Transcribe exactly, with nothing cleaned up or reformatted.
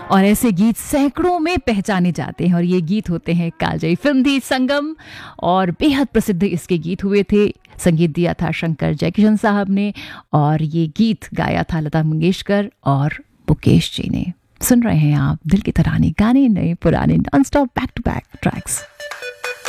और ऐसे गीत सैकड़ों में पहचाने जाते हैं और ये गीत होते हैं कालजयी। फिल्म थी संगम और बेहद प्रसिद्ध इसके गीत हुए थे। संगीत दिया था शंकर जयकिशन साहब ने और ये गीत गाया था लता मंगेशकर और मुकेश जी ने। सुन रहे हैं आप दिल की तरानी, गाने नए पुराने, non stop back to back tracks.